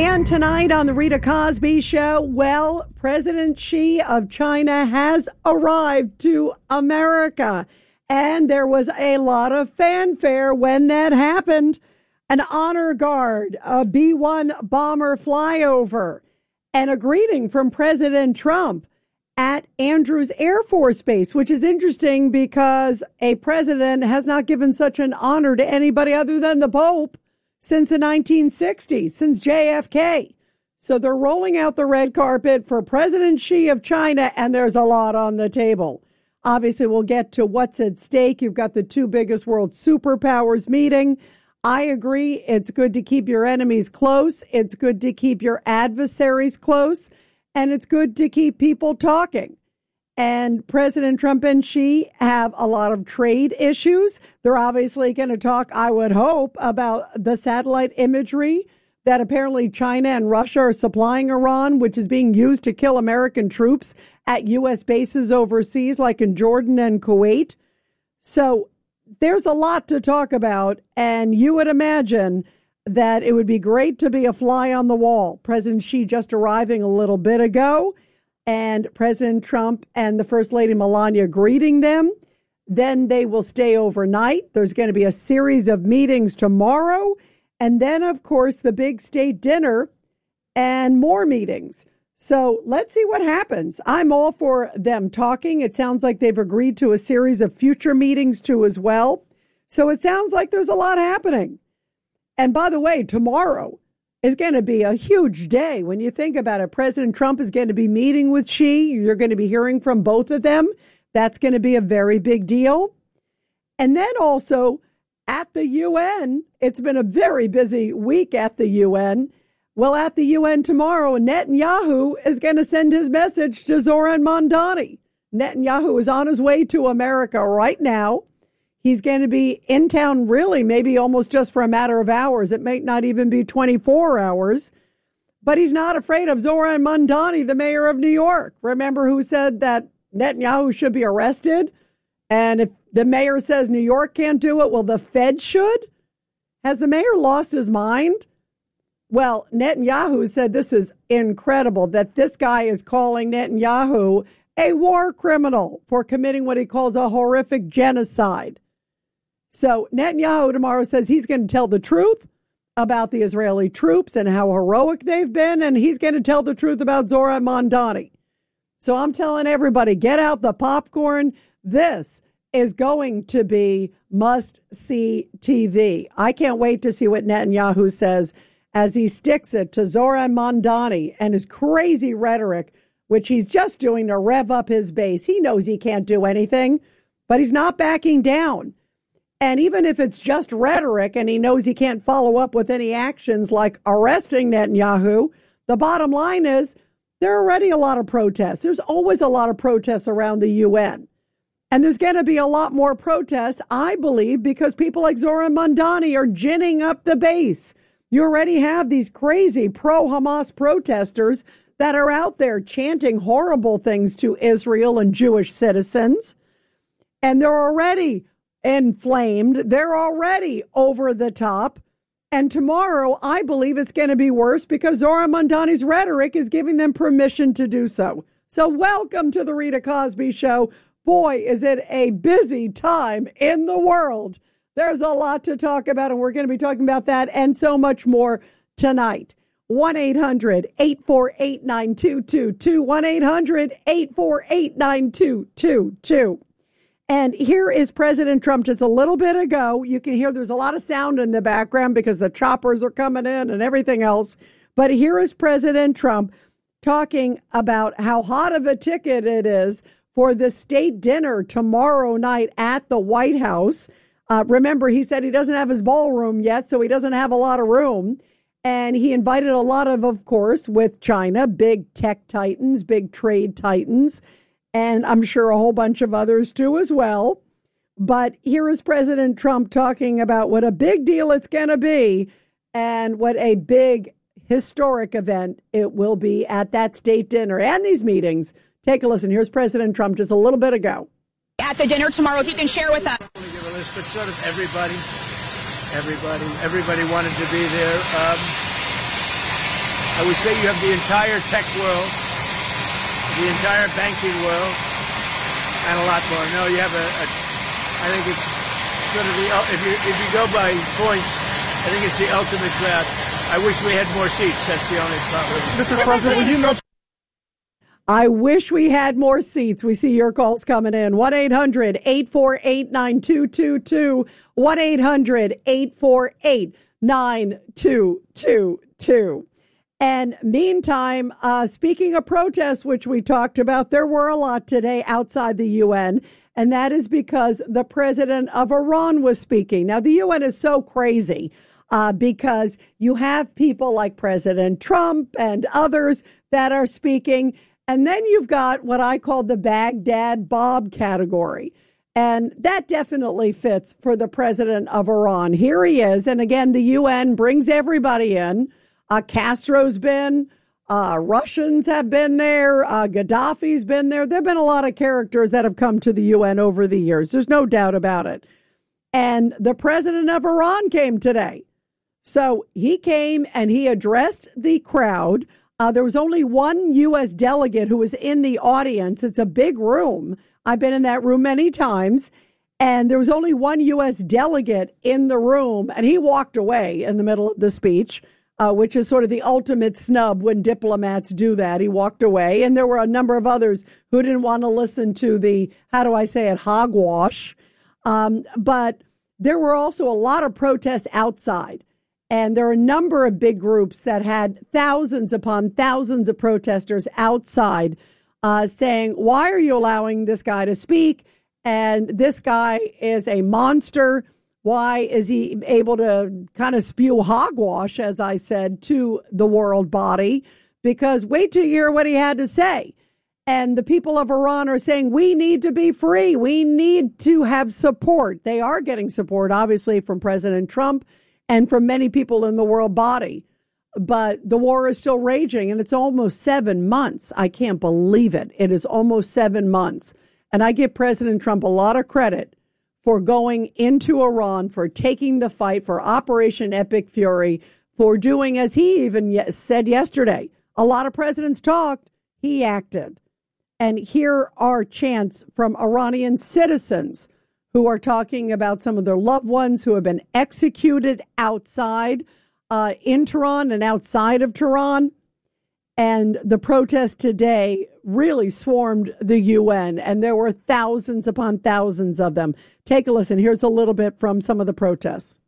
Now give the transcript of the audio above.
And tonight on the Rita Cosby Show, well, President Xi of China has arrived to America. And there was a lot of fanfare when that happened. An honor guard, a B-1 bomber flyover, and a greeting from President Trump at Andrews Air Force Base, which is interesting because a president has not given such an honor to anybody other than the Pope since the 1960s, since JFK. So they're rolling out the red carpet for President Xi of China, and there's a lot on the table. Obviously, we'll get to what's at stake. You've got the two biggest world superpowers meeting. I agree. It's good to keep your enemies close. It's good to keep your adversaries close. And it's good to keep people talking. And President Trump and Xi have a lot of trade issues. They're obviously going to talk, I would hope, about the satellite imagery that apparently China and Russia are supplying Iran, which is being used to kill American troops at U.S. bases overseas, like in Jordan and Kuwait. So there's a lot to talk about. And you would imagine that it would be great to be a fly on the wall. President Xi just arriving a little bit ago, and President Trump and the First Lady Melania greeting them. Then they will stay overnight. There's going to be a series of meetings tomorrow. And then, of course, the big state dinner and more meetings. So let's see what happens. I'm all for them talking. It sounds like they've agreed to a series of future meetings too as well. So it sounds like there's a lot happening. And by the way, tomorrow is going to be a huge day. When you think about it, President Trump is going to be meeting with Xi. You're going to be hearing from both of them. That's going to be a very big deal. And then also at the UN, it's been a very busy week at the UN. Well, at the UN tomorrow, Netanyahu is going to send his message to Zoran Mondani. Netanyahu is on his way to America right now. He's going to be in town really maybe almost just for a matter of hours. It may not even be 24 hours. But he's not afraid of Zoran Mondani, the mayor of New York. Remember who said that Netanyahu should be arrested? And if the mayor says New York can't do it, well, the Fed should? Has the mayor lost his mind? Well, Netanyahu said this is incredible, that this guy is calling Netanyahu a war criminal for committing what he calls a horrific genocide. So Netanyahu tomorrow says he's going to tell the truth about the Israeli troops and how heroic they've been, and he's going to tell the truth about Zoran Mondani. So I'm telling everybody, get out the popcorn. This is going to be must-see TV. I can't wait to see what Netanyahu says as he sticks it to Zoran Mondani and his crazy rhetoric, which he's just doing to rev up his base. He knows he can't do anything, but he's not backing down. And even if it's just rhetoric and he knows he can't follow up with any actions like arresting Netanyahu, the bottom line is there are already a lot of protests. There's always a lot of protests around the UN. And there's going to be a lot more protests, I believe, because people like Zoran Mondani are ginning up the base. You already have these crazy pro-Hamas protesters that are out there chanting horrible things to Israel and Jewish citizens. And they're already inflamed. They're already over the top. And tomorrow, I believe it's going to be worse because Zoran Mondani's rhetoric is giving them permission to do so. So welcome to the Rita Cosby Show. Boy, is it a busy time in the world. There's a lot to talk about, and we're going to be talking about that and so much more tonight. 1-800-848-9222. 1-800-848-9222. And here is President Trump just a little bit ago. You can hear there's a lot of sound in the background because the choppers are coming in and everything else. But here is President Trump talking about how hot of a ticket it is for the state dinner tomorrow night at the White House. Remember, he said he doesn't have his ballroom yet, so he doesn't have a lot of room. And he invited a lot of course, with China, big tech titans, big trade titans. And I'm sure a whole bunch of others too as well. But here is President Trump talking about what a big deal it's going to be and what a big historic event it will be at that state dinner and these meetings. Take a listen. Here's President Trump just a little bit ago. At the dinner tomorrow, if you can share with us. Let me give a list of sort of everybody wanted to be there. I would say you have the entire tech world, the entire banking world, and a lot more. No, you have I think it's sort of if you go by points, I think it's the ultimate crowd. I wish we had more seats. That's the only problem. Mr. President, would you know? I wish we had more seats. We see your calls coming in. 1-800-848-9222. 1-800-848-9222. And meantime, speaking of protests, which we talked about, there were a lot today outside the UN, and that is because the president of Iran was speaking. Now, the UN is so crazy because you have people like President Trump and others that are speaking, and then you've got what I call the Baghdad Bob category. And that definitely fits for the president of Iran. Here he is. And again, the UN brings everybody in. Castro's been, Russians have been there, Gaddafi's been there. There have been a lot of characters that have come to the UN over the years. There's no doubt about it. And the president of Iran came today. So he came and he addressed the crowd. There was only one U.S. delegate who was in the audience. It's a big room. I've been in that room many times. And there was only one U.S. delegate in the room. And he walked away in the middle of the speech. Which is sort of the ultimate snub when diplomats do that. He walked away. And there were a number of others who didn't want to listen to the, how do I say it, hogwash. But there were also a lot of protests outside. And there are a number of big groups that had thousands upon thousands of protesters outside saying, why are you allowing this guy to speak? And this guy is a monster. Why is he able to kind of spew hogwash, as I said, to the world body? Because wait till you hear what he had to say. And the people of Iran are saying, we need to be free. We need to have support. They are getting support, obviously, from President Trump and from many people in the world body. But the war is still raging, and it's almost 7 months. I can't believe it. It is almost 7 months. And I give President Trump a lot of credit for going into Iran, for taking the fight, for Operation Epic Fury, for doing, as he even said yesterday, a lot of presidents talked, he acted. And here are chants from Iranian citizens who are talking about some of their loved ones who have been executed outside in Tehran and outside of Tehran. And the protest today really swarmed the UN, and there were thousands upon thousands of them. Take a listen. Here's a little bit from some of the protests.